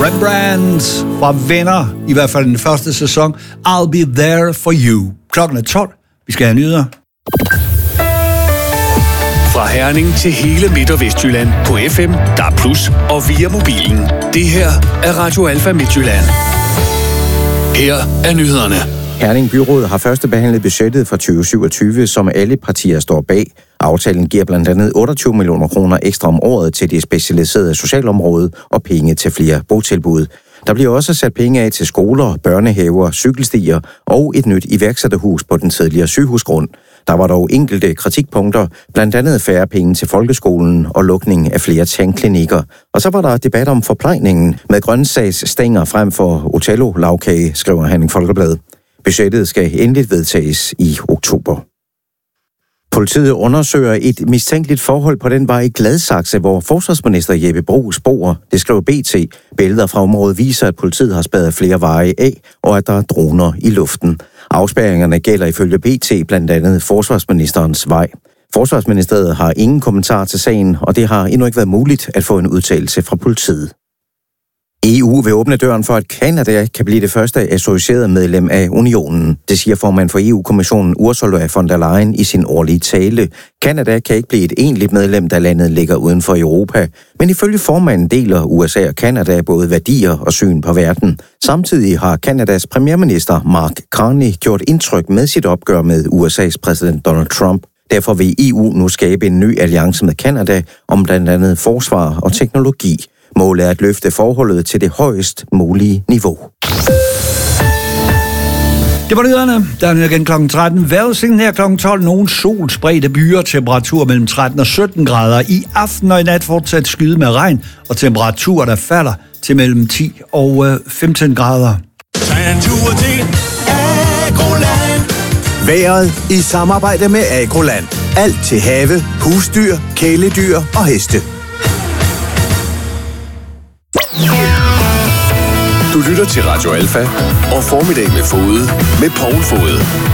Rembrandt fra Venner, i hvert fald den første sæson. I'll be there for you. Klokken er 12. Vi skal have nyheder. Fra Herning til hele Midt- og Vestjylland på FM, DAB+, og via mobilen. Det her er Radio Alfa Midtjylland. Her er nyhederne. Herning Byråd har førstebehandlet budgettet for 2027, som alle partier står bag. Aftalen giver blandt andet 28 millioner kroner ekstra om året til det specialiserede socialområde og penge til flere botilbud. Der bliver også sat penge af til skoler, børnehaver, cykelstier og et nyt iværksætterhus på den tidligere sygehusgrund. Der var dog enkelte kritikpunkter, blandt andet færre penge til folkeskolen og lukning af flere tandklinikker. Og så var der debat om forplejningen med grøntsagsstænger frem for Otello-lavkage, skriver Herning Folkeblad. Budgettet skal endeligt vedtages i oktober. Politiet undersøger et mistænkeligt forhold på den vej i Gladsaxe, hvor forsvarsminister Jeppe Bruus bor. Det skriver BT. Billeder fra området viser, at politiet har spærret flere veje af, og at der er droner i luften. Afspærringerne gælder ifølge BT blandt andet forsvarsministerens vej. Forsvarsministeriet har ingen kommentar til sagen, og det har endnu ikke været muligt at få en udtalelse fra politiet. EU vil åbne døren for, at Canada kan blive det første associerede medlem af unionen. Det siger formand for EU-kommissionen Ursula von der Leyen i sin årlige tale. Canada kan ikke blive et egentligt medlem, da landet ligger uden for Europa. Men ifølge formanden deler USA og Canada både værdier og syn på verden. Samtidig har Canadas premierminister Mark Carney gjort indtryk med sit opgør med USA's præsident Donald Trump. Derfor vil EU nu skabe en ny alliance med Canada om blandt andet forsvar og teknologi. Målet er at løfte forholdet til det højest mulige niveau. Det var nyhederne. Der er igen klokken 13. Vejrudsigten her klokken 12. Nogle sol, spredte byer, temperatur mellem 13 og 17 grader. I aften og i nat fortsat skyde med regn, og temperaturer, der falder til mellem 10 og 15 grader. Vejret i samarbejde med Agroland. Alt til have, husdyr, kæledyr og heste. Du lytter til Radio Alfa og Formiddag med Fode med Poul Fode.